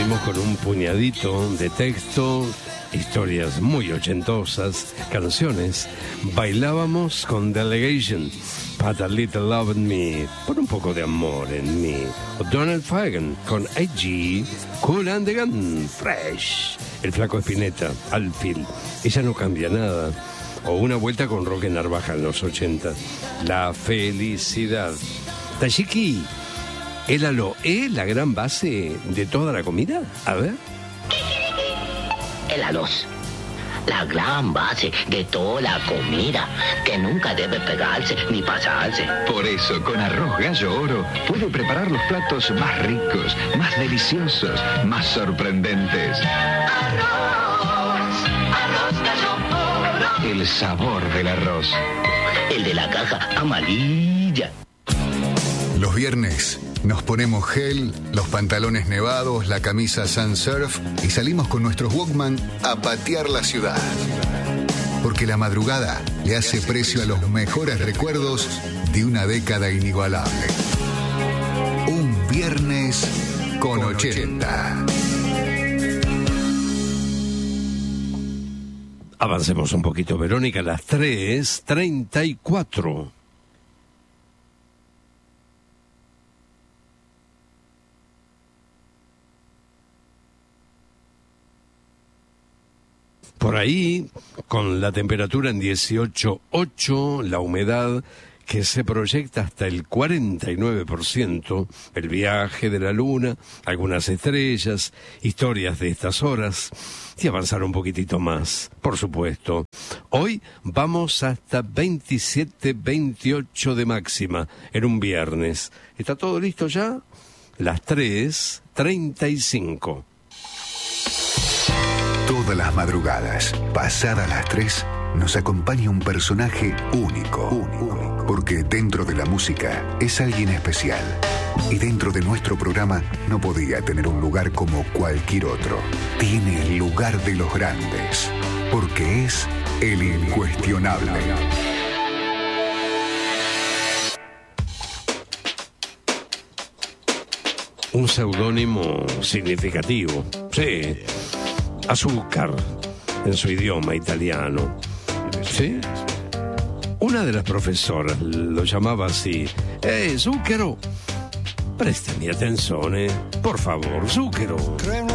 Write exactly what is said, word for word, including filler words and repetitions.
Venimos con un puñadito de texto, historias muy ochentosas, canciones. Bailábamos con Delegation, Put a Little Love in Me, por un poco de amor en mí. O Donald Fagen con A G, Cool and the Gun, Fresh. El Flaco Spinetta, Alfil, Ella no cambia nada. O Una vuelta con Roque Narvaja en los ochenta. La felicidad. Tashiki, ¿el aloe la gran base de toda la comida? A ver. El arroz, la gran base de toda la comida, que nunca debe pegarse ni pasarse. Por eso, con Arroz Gallo Oro, puede preparar los platos más ricos, más deliciosos, más sorprendentes. Arroz, arroz Gallo Oro. El sabor del arroz. El de la caja amarilla. Los viernes nos ponemos gel, los pantalones nevados, la camisa Sun Surf y salimos con nuestros Walkman a patear la ciudad. Porque la madrugada le hace precio a los mejores recuerdos de una década inigualable. Un viernes con ochenta. Avancemos un poquito, Verónica, las tres treinta y cuatro. Por ahí, con la temperatura en dieciocho punto ocho, la humedad que se proyecta hasta el cuarenta y nueve por ciento, el viaje de la luna, algunas estrellas, historias de estas horas, y avanzar un poquitito más, por supuesto. Hoy vamos hasta veintisiete, veintiocho de máxima, en un viernes. ¿Está todo listo ya? Las tres treinta y cinco. Todas las madrugadas, pasadas las tres, nos acompaña un personaje único, único, porque dentro de la música es alguien especial. Y dentro de nuestro programa no podía tener un lugar como cualquier otro. Tiene el lugar de los grandes, porque es el incuestionable. Un seudónimo significativo, sí. Azúcar, en su idioma italiano. ¿Sí? Una de las profesoras lo llamaba así. ¡Eh, zucchero! Prestami attenzione, por favor, zucchero.